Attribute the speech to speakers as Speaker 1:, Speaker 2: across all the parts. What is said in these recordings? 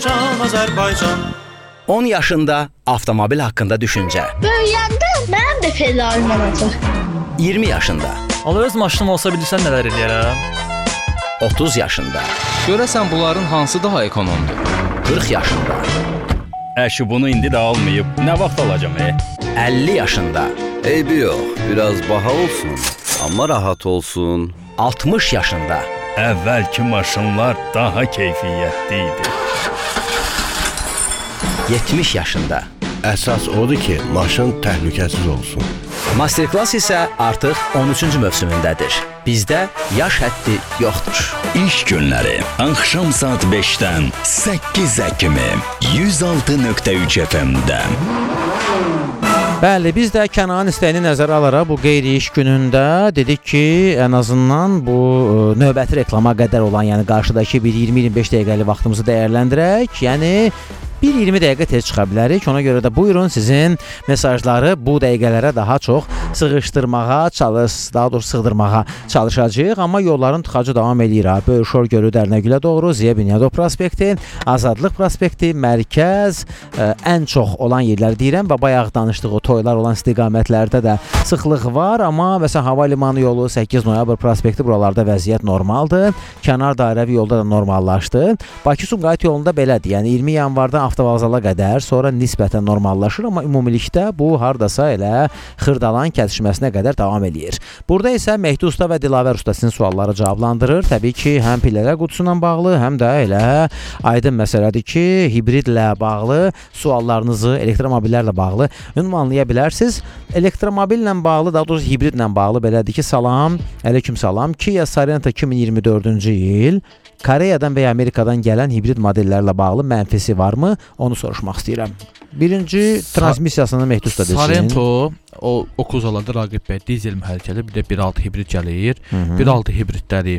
Speaker 1: Azərbaycan.
Speaker 2: 10 yaşında avtomobil haqqında düşüncə.
Speaker 3: Böyüyəndə mənim də Ferrari'm olacaq.
Speaker 2: 20 yaşında.
Speaker 4: Allah öz maşınım olsa bilirsən nələr eləyərəm.
Speaker 2: 30 yaşında.
Speaker 5: Görəsən bunların hansı daha ekonomdur?
Speaker 2: 40 yaşında.
Speaker 6: Əşi bunu indi də almayıb, nə vaxt alacam
Speaker 2: 50 yaşında.
Speaker 7: Eybi yox, biraz baha olsun, amma rahat olsun.
Speaker 2: 60 yaşında.
Speaker 6: Əvvəlki maşınlar daha keyfiyyətli idi.
Speaker 2: 70 yaşında.
Speaker 8: Əsas odur ki, maşın təhlükəsiz olsun.
Speaker 2: Masterclass isə artıq 13-cü mövsümündədir. Bizdə yaş həddi yoxdur.
Speaker 9: İş günləri axşam saat 5-dən 8-ə kimi 106.3 FM-də.
Speaker 10: Bəli, biz də Kənanın istəyini nəzərə alaraq bu qeyri-iş günündə dedik ki, ən azından bu növbəti reklama qədər olan, yəni qarşıdakı bir 20-25 dəqiqəlik vaxtımızı dəyərləndirək. Yəni 1-20 dəqiqə tez çıxa bilərik. Ona görə də buyurun sizin mesajları bu dəqiqələrə daha çox sığışdırmağa, daha doğrusu sığdırmağa çalışacağıq. Amma yolların tıxacı davam edir. Böyükşor Gölü Dərnəgülə doğru, Ziya Bünyadov prospekti, Azadlıq prospekti, mərkəz, ən çox olan yerlər deyirəm və bayaq danışdığı toylar olan istiqamətlərdə də sıxlıq var. Amma məsələn hava limanı yolu, 8 noyabr prospekti buralarda vəziyyət normaldır. Kənar dairəvi yolda da normallaşdı. Bakı-Sumqayıt yolunda belədir. Yəni 20 yanvardan avtovağzala qədər, sonra nisbətən normallaşır, amma ümumilikdə bu hardasa elə Xırdalan kəsişməsinə qədər davam edir. Burada isə Mehdi Usta və Dilavər Usta sizin sualları cavablandırır. Təbii ki, həm pillələr qutusuna bağlı, həm də elə aydın məsələdir ki, hibridlə bağlı suallarınızı, elektromobillərlə bağlı ünvanlaya bilərsiniz. Elektromobillə bağlı, daha doğrusu hibridlə bağlı belədir ki, salam, aleyküm salam. Kia Sorento 2024-cü il Koreyadan və ya Amerikadan gələn hibrid modellərlə bağlı mənfisi varmı? Onu soruşmaq istəyirəm. Birinci transmissiyasını Mehdi Usta desin.
Speaker 4: Sorento o Okuzalada Raqib bəy dizel mühərrikəli, bir də 1.6 hibrid gəlir. 1.6 hibridləri,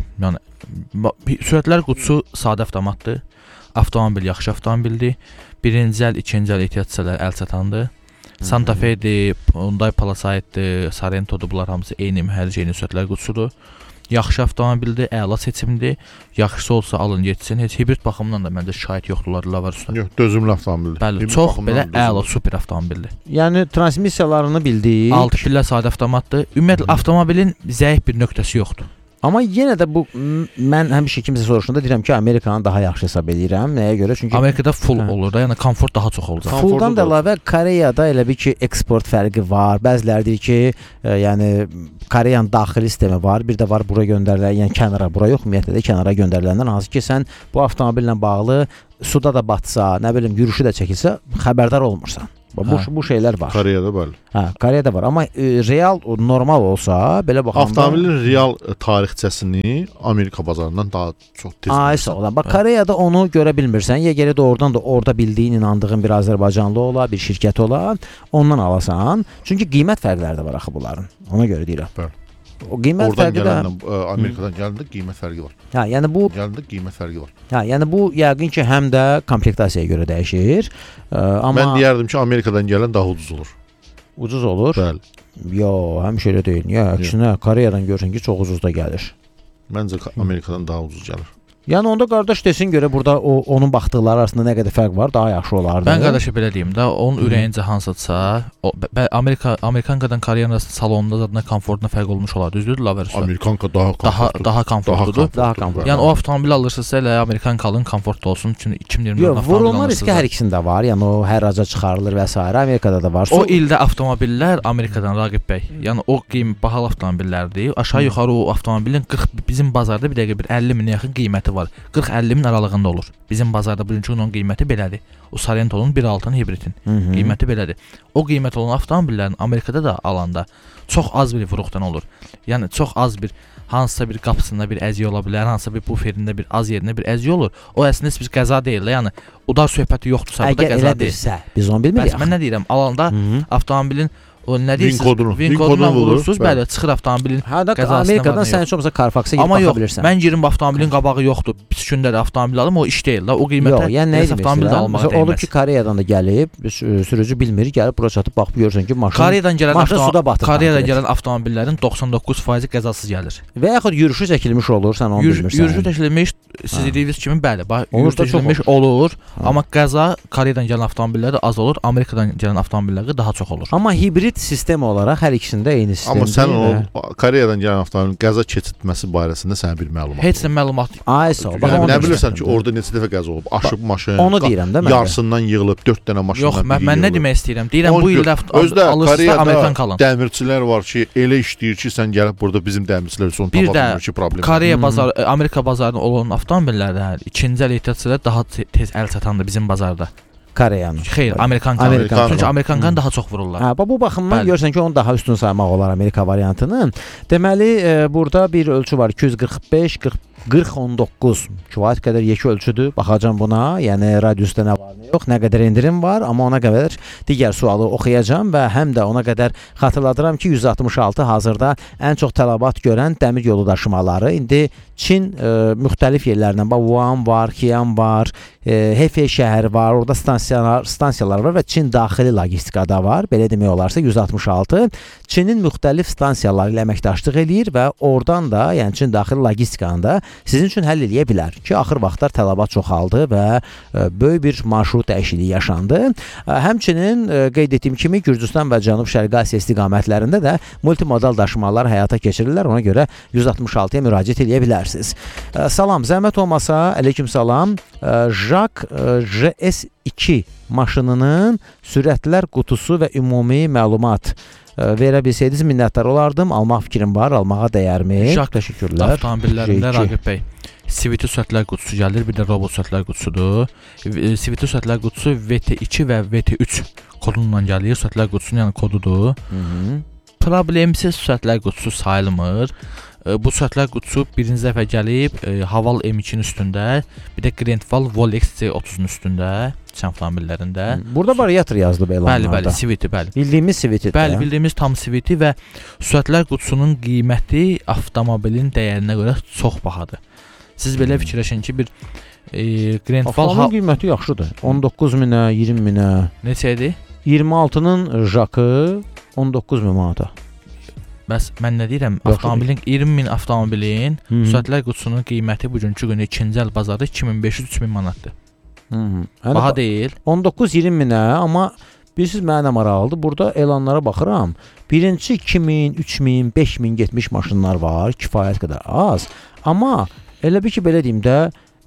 Speaker 4: yəni sürətlər qutusu sadə avtomatdır. Avtomobil yaxşı avtomobildir. Birinci əl, ikinci əl ehtiyat hissələri əl çatandır. Santa Fe'dir, Hyundai Palissade'dir, Sorento'dur, bunlar hamısı eyni mühərrik, eyni sürətlər qutusudur. Yaxşı avtomobildir, əla seçimdir. Yaxşısı olsa alın getsin. Heç hibrid baxımından da məndə şikayət yoxdurlar, Dilavər Usta.
Speaker 8: Yox, dözümlü avtomobildir.
Speaker 4: Bəli, çox belə əla, super avtomobildir.
Speaker 10: Yəni transmissiyalarını bildik.
Speaker 4: 6 pillə sadə avtomatdır. Ümumiyyətlə avtomobilin zəif bir nöqtəsi yoxdur.
Speaker 10: Amma yenə də bu mən həmişə kimsə soruşanda deyirəm ki, Amerikanı daha yaxşı hesab edirəm. Nəyə görə? Çünki
Speaker 4: Amerikada full olur da, yəni komfort daha çox olacaq.
Speaker 10: Fulldan da əlavə Koreyada elə bir ki, eksport fərqi var. Bəziləri deyir ki, yəni Koreyanın daxili sistemi var, bir də var bura göndərilən, yəni kənara, bura yox, ümumiyyətlə də kənara göndərilənlər, hansı ki, sən bu avtomobillə bağlı suda da batsa, nə bilim, yürüşü də çəkilsə, xəbərdar olmursan. Bu şeylər var.
Speaker 8: Koreyada bəli.
Speaker 10: Hə, Koreyada var. Amma real, normal olsa, belə baxanda
Speaker 8: avtomobilin real tarixçəsini Amerika bazarından daha çox tez
Speaker 10: bilirsən. Bax, Koreyada onu görə bilmirsən. Ya gərək doğrudan da orada bildiyin, inandığın bir Azərbaycanlı ola, bir şirkət ola, ondan alasan. Çünki qiymət fərqləri də var axı bunların. Ona görə deyirəm.
Speaker 8: Bəli.
Speaker 10: O qiymət fərqi də
Speaker 8: Amerikadan gələndə qiymət fərqi var.
Speaker 10: Hə, yəni bu
Speaker 8: gələndə qiymət fərqi var.
Speaker 10: Hə, yəni bu yəqin ki, həm də komplektasiyaya görə dəyişir. Amma
Speaker 8: mən deyərdim ki, Amerikadan gələn daha ucuz olur.
Speaker 10: Ucuz olur?
Speaker 8: Bəli.
Speaker 10: Yox, həmişə elə deyil. Niyə? Əksinə Koreyadan görürsən ki, çox ucuz da gəlir.
Speaker 8: Məncə Amerikadan daha ucuz gəlir.
Speaker 10: Yəni onda qardaş desin görə burada onun baxdıqları arasında nə qədər fərq var, daha yaxşı olardı.
Speaker 4: Mən qardaşa belə deyim də, onun ürəyincə hansıdsa, Amerikankadan Koreyanın salonunda zadına komfortuna fərq olmuş olar, düzdür Dilavər Usta?
Speaker 8: Amerikanka daha
Speaker 4: komfortludur.
Speaker 10: Daha komfortlu.
Speaker 4: Yəni o avtomobil alırsınızsa elə Amerikankalın komfortlu olsun. Çünki 2024
Speaker 10: avtomobil. Yox, vurulma riski hər ikisində var. Yəni o hər aca çıxarılır və s. Amerikada da var.
Speaker 4: O ildə avtomobillər Amerikadan Raqib bəy. Yəni o bahalı avtomobillərdir. Aşağı yuxarı o avtomobilin 40 bizim bazarda bir dəqiqə bir 50 minə yaxın qiyməti var. 40-50 min aralığında olur. Bizim bazarda bugünkü onun qiyməti belədir. O Sorento'nun 1.6 hibridin qiyməti belədir. O qiymət olan avtomobillərin Amerikada da alanda çox az bir vuruqdan olur. Yəni çox az bir hansısa bir qapısında bir əziyə ola bilər, hansısa bir buferində bir az yerində bir əziyə olur. O əslində bir qəza deyil. Yəni udar söhbəti yoxdursa, bu da qəza deyil.
Speaker 10: Əgər elə bilsə, biz onu bilmirik.
Speaker 4: Bəs mən nə deyirəm? Alanda avtomobilin O nə deyirsiniz?
Speaker 8: Vin kodunu
Speaker 4: vurursunuz, bəli, çıxır avtomobilin qəzasında.
Speaker 10: Amerikadan sən heç olmasa Carfax-a gedib baxa bilirsən.
Speaker 4: Mən girim avtomobilin qabağı yoxdur. Pis gündə də avtomobil alım, o iş deyil də. O qiymətə avtomobil də almağa dəyməz.
Speaker 10: Olub ki, Koreyadan da gəlib, sürücü bilmir, gəlib bura çatıb baxıb görürsən ki, maşın suda batıb.
Speaker 4: Koreyadan gələn avtomobillərin 99% qəzasız gəlir.
Speaker 10: Və yaxud yürüşü çəkilmiş olur, sən onu bilmirsən.
Speaker 4: Yürüşü çəkilmiş, siz dediyiniz kimi bəli, yürüşü çəkilmiş olur, amma qəza Koreyadan gələn avtomobillərdə az olur, Amerikadan gələn avtomobillərdə daha çox olur.
Speaker 10: Amma hibrid sistem olaraq hər ikisində eyni sistemdir.
Speaker 8: Amma sən o Koreyadan gələn avtomobilin qəza keçirtməsi barəsində sənə bir məlumat.
Speaker 4: Heç nə məlumat.
Speaker 8: Nə bilirsən ki, orada neçə dəfə qəza olub? Aşıb maşın.
Speaker 10: Onu deyirəm də mən.
Speaker 8: Yarısından yığılıb 4 dənə maşınla.
Speaker 4: Yox, mən nə demək istəyirəm? Deyirəm bu ildə alırsınızsa Amerikan kalın.
Speaker 8: Dəmirçilər var ki, elə işləyir ki, sən gəlib burada bizim dəmirçilər üçün tapılmır ki, problem.
Speaker 4: Koreya bazarı, Amerika bazarında olan avtomobillərdə ikinci əl ehtiyatçılar daha tez əl çatandır bizim bazarda.
Speaker 10: Koreyanın.
Speaker 4: Xeyr, Amerikan kanı. Çünki Amerikan kanı daha çox vururlar.
Speaker 10: Bu baxımdan görürsən ki, onu daha üstün saymaq olar Amerika variantını. Deməli, burada bir ölçü var, 245, 40-19 kifayət qədər yekə ölçüdür. Baxacağam buna, yəni radiusda nə var, nə yox, nə qədər endirim var, amma ona qədər digər sualı oxuyacağam və həm də ona qədər xatırladıram ki, 166 hazırda ən çox tələbat görən dəmir yolu daşımaları. İndi Çin müxtəlif yerlərindən, Wuhan var, Xi'an var, Hefei şəhəri var, orada stansiyalar var və Çin daxili logistikada var. Belə demək olarsa 166 Çinin müxtəlif stansiyaları ilə əməkdaşlıq eləyir və oradan da, yəni Çin daxili logistikanı da sizin üçün həll eləyə bilər ki, axır vaxtlar tələbat çoxaldı və böyük bir marşrut dəyişikliyi yaşandı. Həmçinin qeyd etdiyim kimi Gürcüstan və Cənub-Şərqi Asiya istiqamətlərində də multimodal daşımalar həyata keçirirlər. Ona görə 166-ya müraciət eləyə bilərsiniz. Salam, zəhmət olmasa, aleyküm salam. JAC JS2 maşınının sürətlər qutusu və ümumi məlumat verə bilsəydiniz minnətdar olardım. Almaq fikrim var, almağa dəyərmi? Təşəkkürlər.
Speaker 4: Avtomobillərində Raqib bəy, CVT sürətlər qutusu gəlir, bir də robot sürətlər qutusudur. CVT sürətlər qutusu VT2 və VT3 kodundan gəlir. Sürətlər qutusunun yəni kodudur. Problemsiz sürətlər qutusu sayılmır. Bu sürətlər qutusu birinci dəfə gəlib Haval M2-nin üstündə, bir də Grandval Volex C30-un üstündə, Çin avtomobillərində. Burada
Speaker 10: variator yazılıb elanlarda.
Speaker 4: Bəli, CVT, bəli.
Speaker 10: Bildiyimiz CVT.
Speaker 4: Bəli, bildiyimiz tam CVT və sürətlər qutusunun qiyməti avtomobilin dəyərinə görə çox bahadır. Siz belə fikirləşin ki, bir Grandval
Speaker 10: qiyməti yaxşıdır. 19 minə, 20 minə.
Speaker 4: Neçə idi?
Speaker 10: 26-nın JAC-ı 19 min manata.
Speaker 4: Bəs mən nə deyirəm? Avtomobilin 20 min avtomobilin sürətlər qutusunun qiyməti bugünkü gündə ikinci əl bazarda 2500-3000 manatdır. Baha deyil.
Speaker 10: 19-20 minə, amma bilirsiniz mənə nə maraqlıdır? Burada elanlara baxıram. Birinci 2000, 3000, 5000 getmiş maşınlar var, kifayət qədər az. Amma elə bir ki, belə deyim də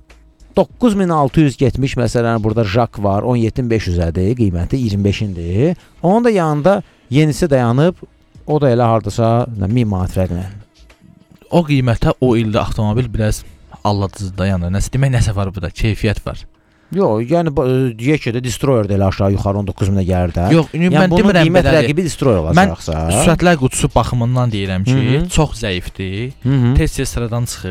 Speaker 10: 9600 getmiş, məsələn, burada JAC var, 17500-ədir, qiyməti 25-indir. Onun da yanında yenisi dayanıb, o da elə hardasa 1000 manat fərqlə.
Speaker 4: O qiymətə o ildə avtomobil biraz alladıcı dayanır. Nəsə demək, nəsə var burada, keyfiyyət var.
Speaker 10: Yox, yəni deyək ki, Destroyer də elə aşağı yuxarı 19 minə gəlir də.
Speaker 4: Yox, mən demirəm
Speaker 10: qiymət rəqibi Destroyer olacaqsa.
Speaker 4: Mən sürətlər qutusu baxımından deyirəm ki, çox zəifdir. Tez-tez sıradan çıxır.